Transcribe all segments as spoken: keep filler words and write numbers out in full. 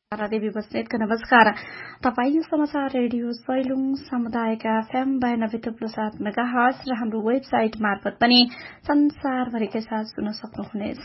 देवी बस्नेतको नमस्कार। तपाईँ समाचार रेडियो सैलुङ समुदायका एफएम बयानब्बे थुप्रो सात मेगाहर्ज र हाम्रो वेबसाइट मार्फत पनि संसारभरिकै साथ सुन्न सक्नुहुनेछ।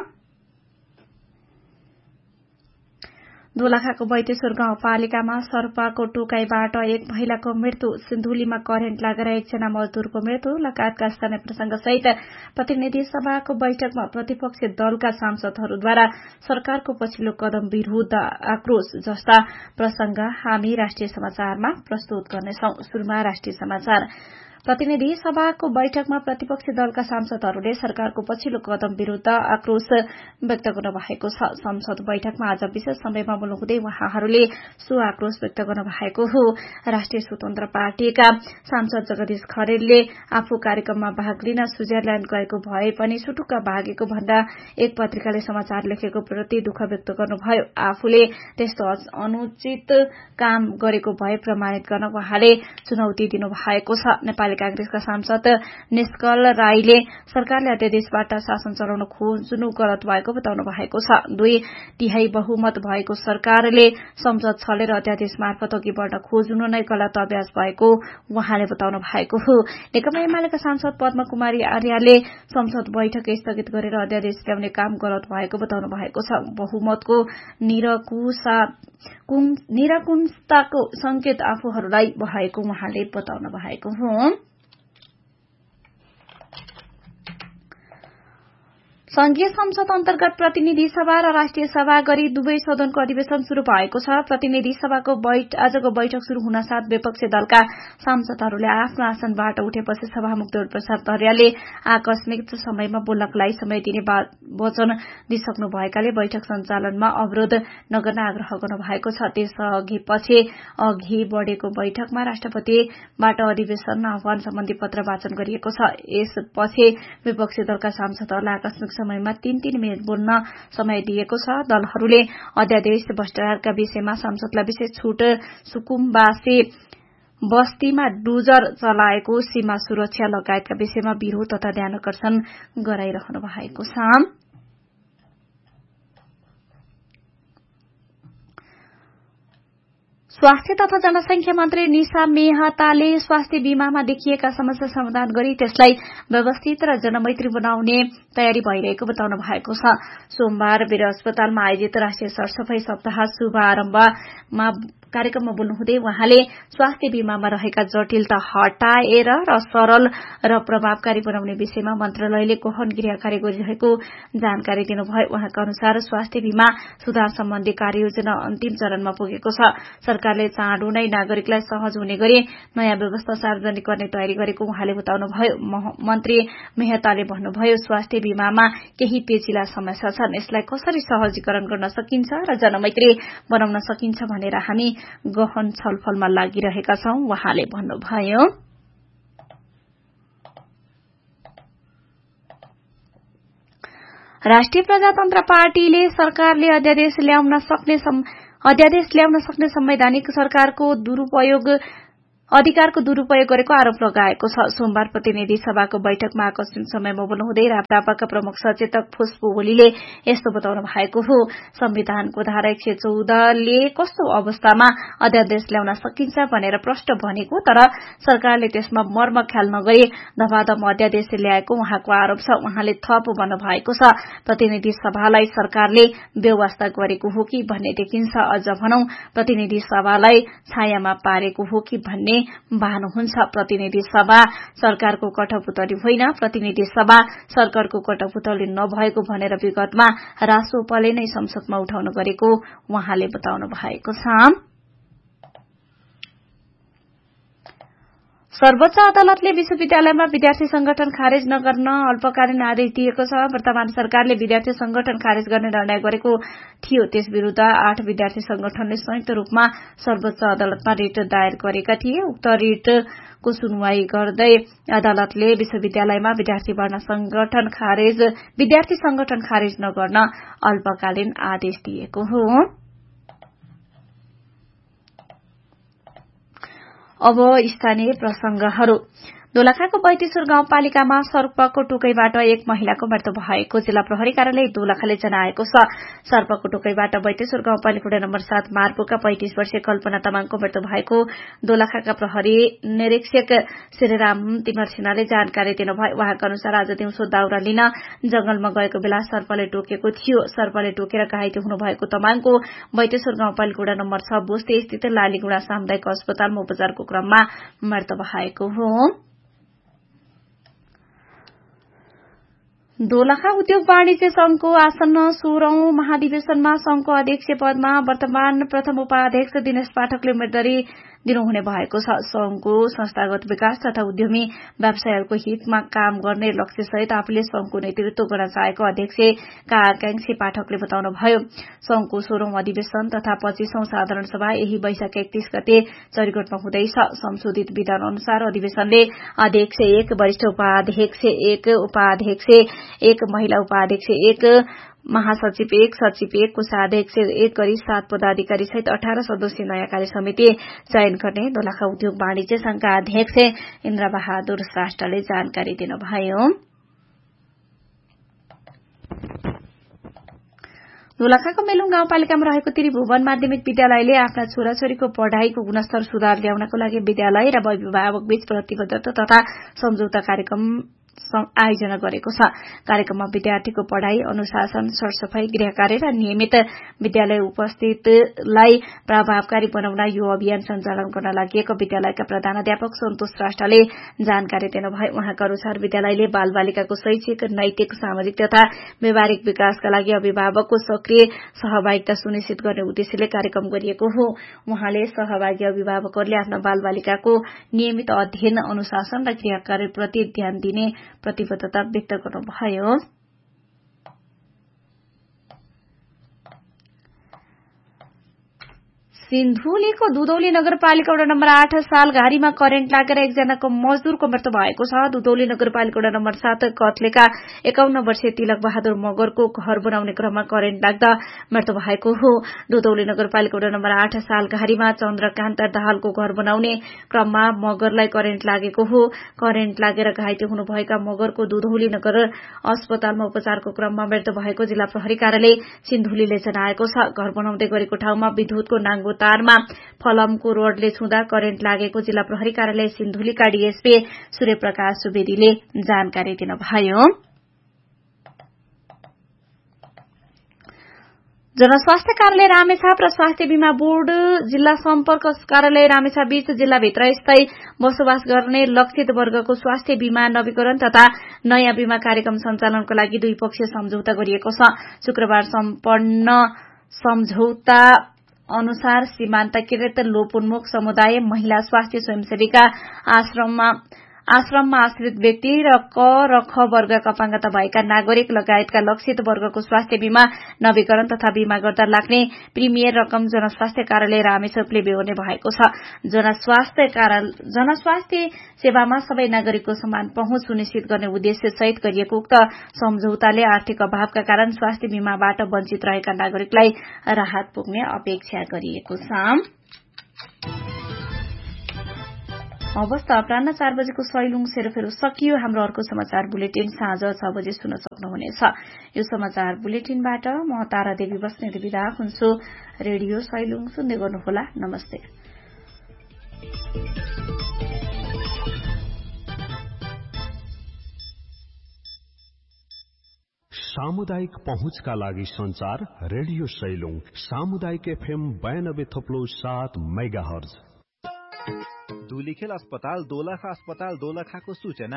दोलखाको बैतेश्वर गाउँपालिकामा सर्पको टोकाइबाट एक महिलाको मृत्यु, सिन्धुलीमा करेन्ट लागेर एकजना मजदूरको मृत्यु लगायतका स्थानीय प्रसंगसहित प्रतिनिधि सभाको बैठकमा प्रतिपक्षी दलका सांसदहरूद्वारा सरकारको पछिल्लो कदम विरूद्ध आक्रोश जस्ता प्रसंग हामी राष्ट्रिय समाचारमा प्रस्तुत गर्नेछौं। सुरुमा राष्ट्रिय समाचार। प्रतिनिधि सभाको बैठकमा प्रतिपक्षी दलका सांसदहरूले सरकारको पछिल्लो कदम विरूद्ध आक्रोश व्यक्त गर्नु भएको छ। संसद बैठकमा आज विशेष समयमा बोल्नुहुँदै उहाँहरूले सो आक्रोश व्यक्त गर्नु भएको हो। राष्ट्रिय स्वतन्त्र पार्टीका सांसद जगदीश खरेलले आफू कार्यक्रममा भाग लिन स्विजरल्याण्ड गएको भए पनि सुटुक्क भागेको भन्दा एक पत्रिकाले समाचार लेखेको प्रति दुःख व्यक्त गर्नुभयो। आफूले त्यस्तो अनुचित काम गरेको भए प्रमाणित गर्न उहाँले चुनौती दिनु भएको छ। नेपाली कांग्रेसका सांसद निष्कल राईले सरकारले अध्यादेशबाट शासन चलाउन खोज्नु गलत भएको बताउनु भएको छ। दुई तिहाई बहुमत भएको सरकारले संसद छलेर अध्यादेश मार्फत अघि बढ़न खोज्नु नै गलत अभ्यास भएको उहाँले बताउनु भएको हो। नेकपा एमालेका सांसद पद्म कुमारी आर्यले संसद बैठक स्थगित गरेर अध्यादेश ल्याउने काम गलत भएको बताउनु भएको छ। बहुमतको निरकुशताको संकेत आफूहरूलाई भएको उहाँले बताउनु भएको हो। संघीय संसद अन्तर्गत प्रतिनिधि सभा र राष्ट्रिय सभा गरी दुवै सदनको अधिवेशन शुरू भएको छ। प्रतिनिधि सभाको आजको बैठक शुरू हुन साथ विपक्षी दलका सांसदहरूले आफ्नो आसनबाट उठेपछि सभामुख देवप्रसाद दर्यालले आकस्मिक समयमा बोल्नका लागि समय दिने वचन दिइसक्नु भएकाले बैठक सञ्चालनमा अवरोध नगर्न आग्रह गर्नु भएको छ। त्यसअघि पछि अघि बढ़ेको बैठकमा राष्ट्रपतिबाट अधिवेशन आह्वान सम्बन्धी पत्र वाचन गरिएको छ। यसपछि विपक्षी दलका सांसदहरूलाई आकस्मिक समयमा तीन तीन मिनट बोल्न समय दिएको छ। दलहरूले अध्यादेश भ्रष्टाचारका विषयमा सांसदलाई विशेष छूट, सुकुम्बासी बस्तीमा डुजर चलाएको, सीमा सुरक्षा लगायतका विषयमा विरोध तथा ध्यानकर्षण गराइरहनु भएको छ। स्वास्थ्य तथा जनसंख्या मन्त्री निशा मेहताले स्वास्थ्य बीमामा देखिएका समस्या समाधान गरी त्यसलाई व्यवस्थित र जनमैत्री बनाउने तयारी भइरहेको बताउनु भएको छ। सोमबार वीर अस्पतालमा आयोजित राष्ट्रिय सरसफाई सप्ताह शुभारम्भमा कार्यक्रममा बोल्नुहुँदै उहाँले स्वास्थ्य बीमामा रहेका जटिलता हटाएर र सरल र प्रभावकारी बनाउने विषयमा मन्त्रालयले गहन क्रियाकारी गरिरहेको जानकारी दिनुभयो। उहाँका अनुसार स्वास्थ्य बीमा सुधार सम्बन्धी कार्ययोजना अन्तिम चरणमा पुगेको छ। सरकारले चाँडो नै नागरिकलाई सहज हुने गरी नयाँ व्यवस्था सार्वजनिक गर्ने तयारी गरेको उहाँले बताउनुभयो। मन्त्री मेहताले भन्नुभयो, स्वास्थ्य बीमामा केही पेचिला समस्या छन्, यसलाई कसरी सहजीकरण गर्न सकिन्छ र जनमैत्री बनाउन सकिन्छ भनेर हामी गहन छलफलमा लागिरहेका छौं उहाँले भन्नुभयो। राष्ट्रिय प्रजातन्त्र पार्टीले सरकारले अध्यादेश ल्याउन सक्ने अध्यादेश ल्याउन सक्ने संवैधानिक सरकारको दुरूपयोग अधिकारको दुरूपयोग गरेको आरोप लगाएको छ। सोमबार प्रतिनिधि सभाको बैठकमा आकस्मिक समयमा बोल्नुहुँदै राप्रपाका प्रमुख सचेतक पुष्प ओलीले यस्तो बताउनु भएको हो। संविधानको धारा एक सय चौधले कस्तो अवस्थामा अध्यादेश ल्याउन सकिन्छ भनेर प्रश्न भनेको, तर सरकारले त्यसमा मर्म ख्याल नगरी धमाधम अध्यादेश ल्याएको उहाँको आरोप छ। उहाँले थप भन्नुभएको छ, प्रतिनिधि सभालाई सरकारले व्यवस्था गरेको हो कि भन्ने देखिन्छ, अझ भनौं प्रतिनिधि सभालाई छायामा पारेको हो कि भन्ने भानुहुन्छ। प्रतिनिधि सभा सरकारको कठपुतली होइन, प्रतिनिधि सभा सरकारको कठपुतली नभएको भनेर विगतमा रासोपाले नै संसदमा उठाउनु गरेको उहाँले बताउनु भएको छ। सर्वोच्च अदालतले विश्वविद्यालयमा विद्यार्थी संगठन खारेज नगर्न अल्पकालीन आदेश दिएको छ। वर्तमान सरकारले विद्यार्थी संगठन खारेज गर्ने निर्णय गरेको थियो। त्यस विरूद्ध आठ विद्यार्थी संगठनले संयुक्त रूपमा सर्वोच्च अदालतमा रिट दायर गरेका थिए। उक्त रिटको सुनवाई गर्दै अदालतले विश्वविद्यालयमा विद्यार्थी भर्ना संगठन खारेज विद्यार्थी संगठन खारेज नगर्न अल्पकालीन आदेश दिएको हो। अब स्थानीय प्रसंगहरू। दोलखाको बैतेश्वर गाउँपालिकामा सर्पको टुकैबाट एक महिलाको मृत्यु भएको जिल्ला प्रहरी कार्यालय दोलखाले जनाएको छ। सर्पको टुकैबाट बैतेश्वर गाउँपालिका नम्बर सात मार्पुका पैंतिस वर्षीय कल्पना तामाङको मृत्यु भएको दोलखाका प्रहरी निरीक्षक श्रीराम तिमर सिन्हाले जानकारी दिनुभयो। उहाँका अनुसार आज दिउँसो दाउरा लिन जंगलमा गएको बेला सर्पले टोकेको थियो। सर्पले टोकेर घाइते हुनुभएको तामाङको बैतेश्वर गाउँपालिका नम्बर छ बोस्ती स्थित लालीगुडा सामुदायिक अस्पतालमा उपचारको क्रममा मृत्यु भएको हो। दोलखा उद्योग वाणिज्य संघको आसन्न सोह्रौं महाधिवेशनमा संघको अध्यक्ष पदमा वर्तमान प्रथम उपाध्यक्ष दिनेश पाठकले उम्मेदवारी दिनुहुने भएको छ। संघको संस्थागत विकास तथा उद्यमी व्यवसायहरूको हितमा काम गर्ने लक्ष्यसहित आफूले संघको नेतृत्व गर्न चाहेको अध्यक्षका आकांक्षी पाठकले बताउनुभयो। संघको सोह्रौं अधिवेशन तथा पच्चीसौं साधारण सभा यही वैशाख एकतीस गते चरिकोटमा हुँदैछ। संशोधित विधान अनुसार अधिवेशनले अध्यक्ष एक, वरिष्ठ उपाध्यक्ष एक, उपाध्यक्ष एक, महिला उपाध्यक्ष एक, महासचिव एक, सचिव एक, कोषाध्यक्ष एक गरी सात पदाधिकारी सहित अठारह सदस्यीय नयाँ कार्य समिति चयन गर्ने दोलखा उद्योग वाणिज्य संघका अध्यक्ष इन्द्र बहादुर श्रेष्ठले जानकारी दिनुभयो। दोलखाको मेलुङ गाउँपालिकामा रहेको त्रिभुवन माध्यमिक विद्यालयले आफ्ना छोराछोरीको पढ़ाईको गुणस्तर सुधार ल्याउनको लागि विद्यालय र अभिभावक बीच प्रतिबद्धता तथा सम्झौता कार्यक्रम आयोजना गरेको छ। कार्यक्रममा विद्यार्थीको पढ़ाई, अनुशासन, सरसफाई, गृह कार्य र नियमित विद्यालय उपस्थितलाई प्रभावकारी बनाउन यो अभियान सञ्चालन गर्न लागि विद्यालयका प्रधानाध्यापक सन्तोष श्रेष्ठले जानकारी दिनुभयो। उहाँका अनुसार विद्यालयले बाल बालिकाको शैक्षिक, नैतिक, सामाजिक तथा व्यावहारिक विकासका लागि अभिभावकको सक्रिय सहभागिता सुनिश्चित गर्ने उद्देश्यले कार्यक्रम गरिएको हो। उहाँले सहभागी अभिभावकहरूले आफ्ना बाल बालिकाको नियमित अध्ययन, अनुशासन र गृह कार्यप्रति ध्यान दिने प्रतिबद्धता व्यक्त गर्नुभयो। सिन्धुलीको दुधौली नगरपालिका वडा नम्बर आठ सालघारीमा करेन्ट लागेर एकजनाको मजदूरको मृत्यु भएको छ। दुधौली नगरपालिका वडा नम्बर सात कथलेका एकाउन्न वर्षीय तिलक बहादुर मगरको घर बनाउने क्रममा करेन्ट लाग्दा मृत्यु भएको हो। दुधौली नगरपालिका वडा नम्बर आठ सालघारीमा चन्द्रकान्त दाहालको घर बनाउने क्रममा मगरलाई करेन्ट लागेको हो। करेन्ट लागेर घाइते हुनुभएका मगरको दुधौली नगर अस्पतालमा उपचारको क्रममा मृत्यु भएको जिल्ला प्रहरी कार्यालय सिन्धुलीले जनाएको छ। घर बनाउँदै गरेको ठाउँमा विद्युतको नाङ्गो तारमा फलमको रोडले छुँदा करेन्ट लागेको जिल्ला प्रहरी कार्यालय सिन्धुलीका डीएसपी सूर्यप्रकाश सुवेदीले जानकारी दिनुभयो। जनस्वास्थ्य कार्यालय रामेछाप र स्वास्थ्य बीमा बोर्ड जिल्ला सम्पर्क कार्यालय रामेछाप बीच जिल्लाभित्र स्थायी बसोबास गर्ने लक्षित वर्गको स्वास्थ्य बीमा नवीकरण तथा नयाँ बीमा कार्यक्रम सञ्चालनको लागि द्विपक्षीय सम्झौता गरिएको छ। शुक्रबार सम्पन्न सम्झौता अनुसार सीमान्तकृत लोपोन्मुख समुदाय, महिला स्वास्थ्य स्वयंसेविका, आश्रममा आश्रममा आश्रित व्यक्ति र क र ख वर्गका अपाङ्गता भएका नागरिक लगायतका लक्षित वर्गको स्वास्थ्य बीमा नवीकरण तथा बीमा गर्दा लाग्ने प्रिमियर रकम जनस्वास्थ्य कार्यालय रामेछापले बेहोर्ने भएको छ। जनस्वास्थ्य जनस्वास्थ्य सेवामा सबै नागरिकको समान पहुँच सुनिश्चित गर्ने उद्देश्य सहित गरिएको उक्त सम्झौताले आर्थिक अभावका कारण स्वास्थ्य बीमाबाट वञ्चित रहेका नागरिकलाई राहत पुग्ने अपेक्षा गरिएको छ। अवस्था अपराह्न चार बजेको सैलुङ सेरोफेरो सकियो। हाम्रो अर्को समाचार बुलेटिन साँझ छ बजे सुन्न सक्नुहुनेछ। यो समाचार बुलेटिनबाट म तारा देवी बस्नेत बिदा हुन्छु। रेडियो सैलुङ सुन्दै गर्नुहोला। नमस्ते। सामुदायिक पहुँचका लागि संचार रेडियो सैलुङ सामुदायिक एफएम बयानब्बे थोप्लो सात मेगाहर्ज। धुलीखेल अस्पताल दोलखा अस्पताल दोलखाको सूचना।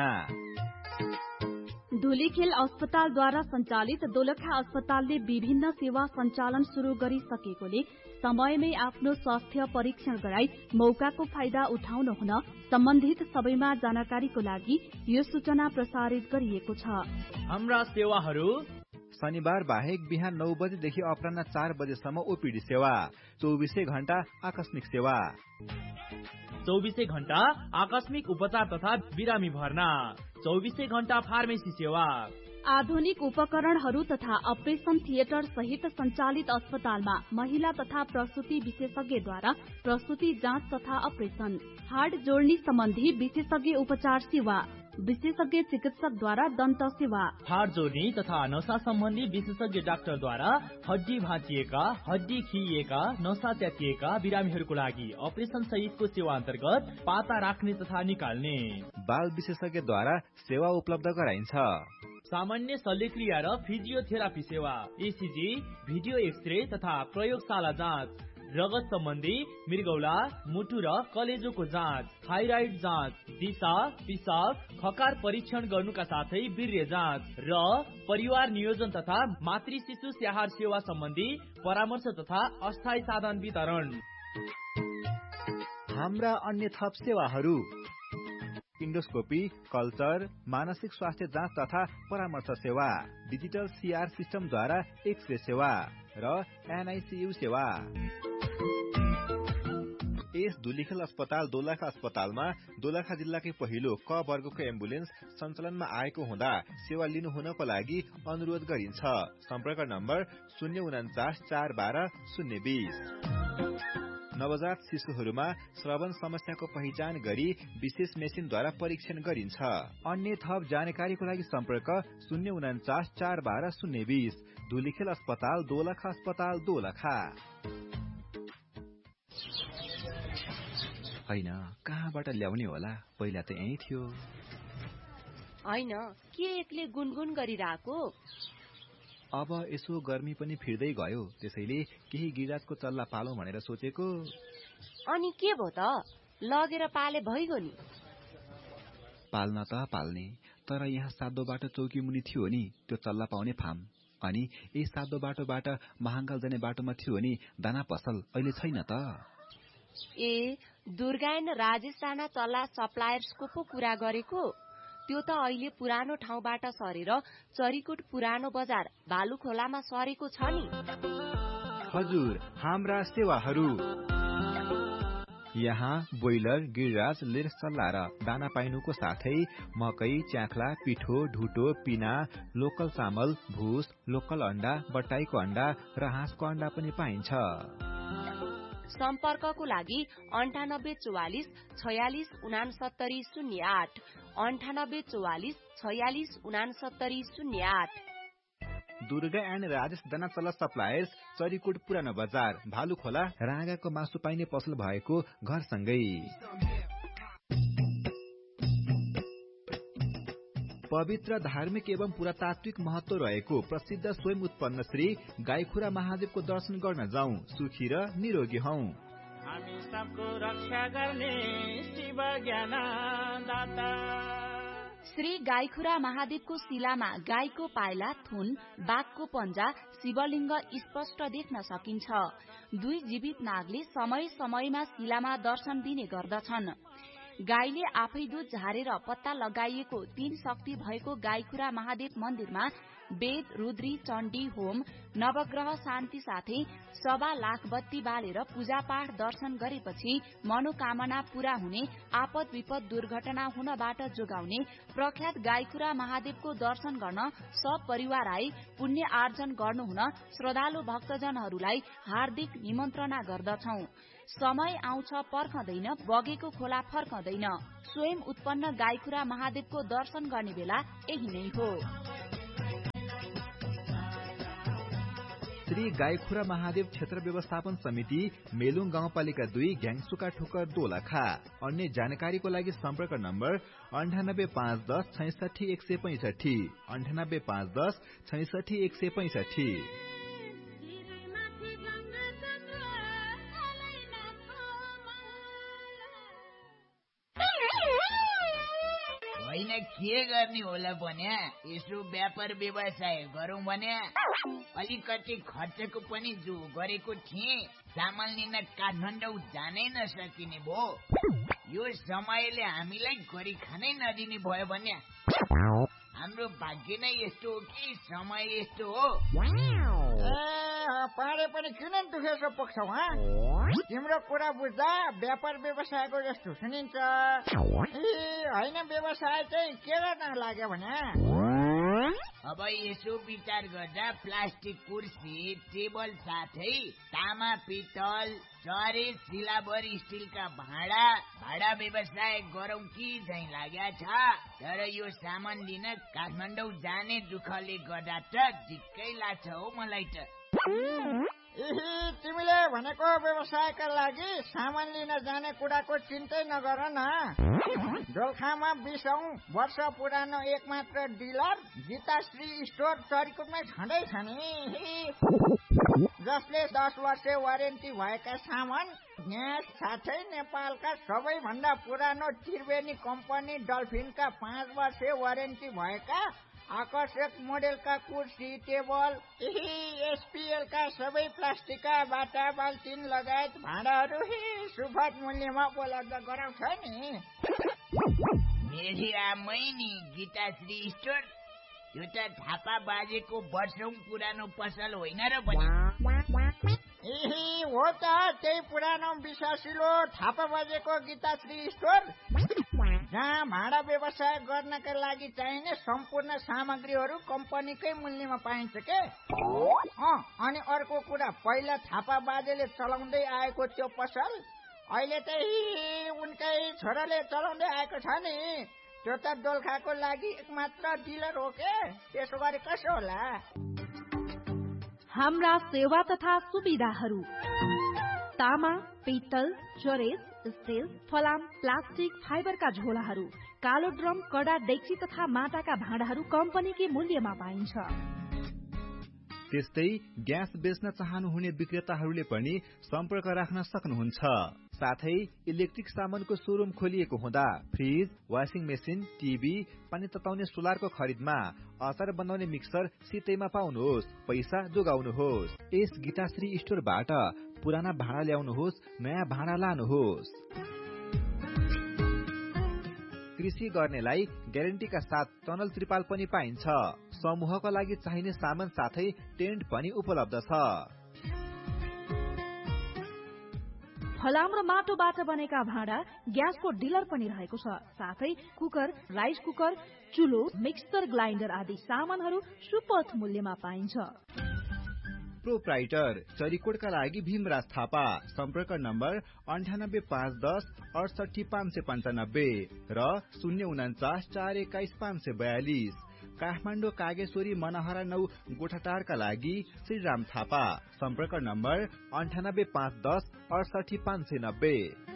धुलीखेल अस्पतालद्वारा सञ्चालित दोलखा अस्पतालले विभिन्न सेवा सञ्चालन शुरू गरिसकेकोले समयमै आफ्नो स्वास्थ्य परीक्षण गराई मौकाको फाइदा उठाउन हुन सम्बन्धित सबैमा जानकारीको लागि यो सूचना प्रसारित गरिएको छ। हाम्रा सेवाहरू शनिबार बाहेक बिहान नौ बजेदेखि अपराह्न चार बजेसम्म ओपीडी सेवा, चौबिसै घण्टा आकस्मिक सेवा, चौबिसै घण्टा आकस्मिक उपचार तथा बिरामी भर्ना, चौबिसै घण्टा फार्मेसी सेवा, आधुनिक उपकरणहरू तथा अपरेशन थिएटर सहित सञ्चालित अस्पतालमा महिला तथा प्रसुति विशेषज्ञद्वारा प्रसुति जाँच तथा अपरेशन, हाड जोड्नी सम्बन्धी विशेषज्ञ उपचार सेवा, विशेषज्ञ चिकित्सकद्वारा दन्त सेवा, हाड जोड्नी तथा नसा सम्बन्धी विशेषज्ञ डाक्टरद्वारा हड्डी भाँचिएका, हड्डी खिइएका, नसा च्यातिएका बिरामीहरूको लागि अपरेशन सहितको सेवा अन्तर्गत पाता राख्ने तथा निकाल्ने, बाल विशेषज्ञद्वारा सेवा उपलब्ध गराइन्छ। सामान्य शल्यक्रिया र फिजियोथेरापी सेवा, एसीजी, भिडियो एक्सरे तथा प्रयोगशाला जाँच, रगत सम्बन्धी मृगौला, मुटु र कलेजोको जाँच, थाइराइड जाँच, दिशा, पिसाब, खकार परीक्षण गर्नुका साथै वीर्य जाँच र परिवार नियोजन तथा मातृ शिशु स्याहार सेवा सम्बन्धी परामर्श तथा अस्थायी साधन वितरण। हाम्रा अन्य थप सेवाहरू इन्डोस्कोपी, कल्चर, मानसिक स्वास्थ्य जाँच तथा परामर्श सेवा, डिजिटल सीआर सिस्टमद्वारा एक्सरे सेवा र एनआईसीयू सेवा। यस धुलिखेल अस्पताल दोलखा अस्पतालमा दोलखा जिल्लाकै पहिलो क वर्गको एम्बुलेन्स सञ्चालनमा आएको हुँदा सेवा लिनु हुनको लागि अनुरोध गरिन्छ। सम्पर्क नम्बर शून्य उन्चास चार बाह्र शून्य बीस। नवजात शिशुहरूमा श्रवण समस्याको पहिचान गरी विशेष मेसिनद्वारा परीक्षण गरिन्छ। अन्य थप जानकारीको लागि सम्पर्क शून्य उन्चास चार बाह्र शून्य बीस। धुलिखेल अस्पताल दोलखा अस्पताल दोलखा। होइन, कहाँबाट ल्याउने होला? पहिला त यही थियो। होइन, के एक्लै गुनगुन गरिरहेको? अब यसो गर्मी पनि फिर्दै गयो, त्यसैले केही गिराजको चल्ला पालौं भनेर सोचेको। अनि के भो त, लगेर पाले भइगयो नि? पाल्न त पाल्ने, तर यहाँ सादो बाटो चौकी मुनि थियो नि त्यो चल्ला पाउने फार्म, अनि यही सादो बाटोबाट महाङ्गाल जाने बाटोमा थियो नि दाना पसल, अहिले छैन त। ए, दुर्गायन राजेश राणा चल्ला सप्लायर्सको पो कुरा गरेको? त्यो त अहिले पुरानो ठाउँबाट सरेर चरीकोट पुरानो बजार भालुखोलामा सरेको छ नि। हजुर, हाम्रा सेवाहरू यहाँ बोइलर, गिरिराज, लेर चल्ला र दाना पाइनुको साथै मकै, च्याख्ला, पिठो, ढुटो, पिना, लोकल चामल, भुस, लोकल अन्डा, बट्टाईको अन्डा र हाँसको अन्डा पनि पाइन्छ। सम्पर्कको लागि अन्ठानब्बे चौवालिस छयालिस उनासत्तरी शून्य आठ अन्ठानब्बे चौवालिस छयालिस उनासत्तरी शून्य आठ। दुर्गा एन्ड राजेश दाना चल्ला सप्लायर्स, चरीकोट पुरानो बजार भालुखोला, राँगाको मासु पाइने पसल भएको घरसँगै। पवित्र धार्मिक एवं पुरातात्विक महत्व रहेको प्रसिद्ध स्वयं उत्पन्न श्री गाईखुरा महादेवको दर्शन गर्न जाउँ, सुखी र निरोगी हौ। हामी सबको रक्षा गर्ने शिव ज्ञानदाता। श्री गाईखुरा महादेवको शिलामा गाईको पाइला, थुन, बाघको पञ्जा, शिवलिङ्ग स्पष्ट देख्न सकिन्छ। दुई जीवित नागले समय समयमा शिलामा दर्शन दिने गर्दछन्। गाईले आफै दूध झारेर पत्ता लगाइएको तीन शक्ति भएको गाईखुरा महादेव मन्दिरमा वेद, रुद्री, चण्डी होम, नवग्रह शान्ति साथै सवा लाख बत्ती बालेर पूजापाठ दर्शन गरेपछि मनोकामना पूरा हुने, आपद विपद दुर्घटना हुनबाट जोगाउने प्रख्यात गाईखुरा महादेवको दर्शन गर्न सब परिवार आई पुण्य आर्जन गर्नुहुन श्रद्धालु भक्तजनहरूलाई हार्दिक निमन्त्रणा गर्दछौ। समय आउँछ पर्खदैन, बगेको खोला फर्कदैन। स्वयं उत्पन्न गाईखुरा महादेवको दर्शन गर्ने बेला यही नै हो। श्री गाईखुरा महादेव क्षेत्र व्यवस्थापन समिति, मेलुङ गाउँपालिका दुई, घ्याङसुका ठोकर दोलखा। अन्य जानकारीको लागि सम्पर्क नम्बर अन्ठानब्बे पाँच दस छैसठी एक सय पैंसठी अन्ठानब्बे पाँच दस छैसठी एक सय पैंसठी। होइन, के गर्ने होला भन्या, यसो व्यापार व्यवसाय गरौँ भन्या अलिकति खर्चको पनि जो गरेको थिएँ, चामल लिन काठमाडौँ जानै नसकिने भो। यो समयले हामीलाई गरी खानै नदिने भयो भन्या हाम्रो भाग्य नै यस्तो हो कि समय यस्तो हो। पारे पनि किन दुखेको पुग्छौ? तिम्रो कुरा बुझ्दा व्यापार व्यवसायको जस्तो सुनिन्छ। होइन, व्यवसाय चाहिँ के गर्न लाग्यो भने अब यसो विचार गर्दा प्लास्टिक कुर्सी टेबल साथै तामा पित्तल चरे सिलाबर स्टिलका भाँडा भाडा व्यवसाय गरौँ कि झै लाग्या छ। तर यो सामान लिन काठमाडौँ जाने दुःखले गर्दा त झिक्कै लाग्छ हौ मलाई त। तिमीले भनेको व्यवसायका लागि सामान लिन जाने कुराको चिन्तै नगर न। दोलखामा बीसौं वर्ष पुरानो एक मात्र डिलर गीताश्री स्टोर चरीकोटमै छँदै छ नि, जसले दस वर्ष वारेन्टी भएका सामान ग्यास साथै नेपालका सबैभन्दा पुरानो त्रिवेणी कम्पनी डल्फिनका पाँच वर्ष वारेन्टी भएका आकर्षक मोडेलका कुर्सी टेबल एसपीएलका सबै प्लास्टिकका बाटा बाल्टिन लगायत भाँडाहरू सुपथ मूल्यमा उपलब्ध गराउँछ नि। मेरी आमै नि गीताश्री स्टोर, यो त थापा बाजेको वर्षौं पुरानो पसल होइन र पनि। हो त, त्यही पुरानो विश्वासिलो थापा बाजेको गीताश्री स्टोर, जहाँ भाँडा व्यवसाय गर्नका लागि चाहिने सम्पूर्ण सामग्रीहरू कम्पनीकै मूल्यमा पाइन्छ के। अनि अर्को कुरा, पहिला थापा बाजेले चलाउँदै आएको त्यो पसल अहिले त उनकै छोराले चलाउँदै आएको छ नि। त्यो त दोलखाको लागि एकमात्र डिलर हो के, त्यसो गरे कसो होला। हाम्रा सेवा तथा सुविधाहरू तामा पित्तल चरेस स्टिल फलाम प्लास्टिक फाइबरका झोलाहरू कालो ड्रम कडा डेक्ची तथा माटाका भाँडाहरू कम्पनीकै मूल्यमा पाइन्छ। त्यस्तै ग्यास बेच्न चाहनुहुने विक्रेताहरूले पनि सम्पर्क राख्न सक्नुहुन्छ। साथै इलेक्ट्रिक सामानको शोरूम खोलिएको हुँदा फ्रिज वाशिङ मेसिन टिभी पानी तताउने सोलरको खरिदमा अचार बनाउने मिक्सर सितैमा पाउनुहोस्, पैसा जोगाउनुहोस्। यस गीताश्री स्टोरबाट पुराना भाँडा ल्याउनुहोस्, नयाँ भाँडा लानुहोस्। कृषि गर्नेलाई ग्यारेन्टीका साथ टनल त्रिपाल पनि पाइन्छ। समूहको लागि चाहिने सामान साथै टेन्ट पनि उपलब्ध छ। फलाम र माटोबाट बनेका भाँडा ग्यासको डिलर पनि रहेको छ। साथै cooker, rice cooker, चुलो, mixer grinder आदि सामानहरू सुपथ मूल्यमा पाइन्छ। प्रोप्राइटर चरीकोटका लागि भीमराज थापा, सम्पर्क नम्बर अन्ठानब्बे पाँच दस अडसठी पाँच सय पन्चानब्बे र शून्य उन्चास चार एक्काइस पाँच सय बयालिस। काठमाडौँ कागेश्वरी मनहरा नौ गोठाटारका लागि श्रीराम थापा, सम्पर्क नम्बर अन्ठानब्बे पाँच दस अडसठी पाँच सय नब्बे।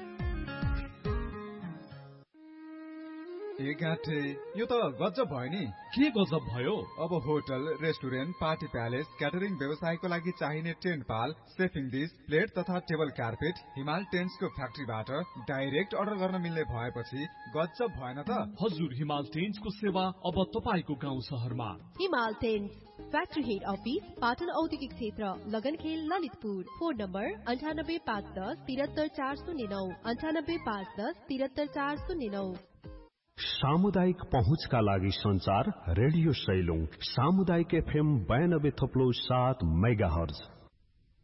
ए गाँठे, यो त गजब भयो नि। के गजब भयो? अब hotel, restaurant, party palace, catering व्यवसायको लागि चाहिने टेन्ट पाल, सेफिङ डिस, प्लेट तथा टेबल कार्पेट हिमाल टेन्ट्सको फ्याक्ट्रीबाट डाइरेक्ट अर्डर गर्न मिल्ने भएपछि गजब भएन त? हजुर, हिमाल टेन्ट्सको सेवा अब तपाईको गाउँ शहरमा। हिमाल tents, factory head office, Patan औद्योगिक क्षेत्र, लगनखेल, ललितपुर। फोन नम्बर अन्ठानब्बे पाँच दस तिहत्तर चार शून्य नौ अन्ठानब्बे पाँच दस तिहत्तर चार शून्य नौ। सामुदायिक पहुँचका लागि संचार रेडियो सैलुङ सामुदायिक एफएम बयानब्बे थप्लो सात मेगा हर्ज।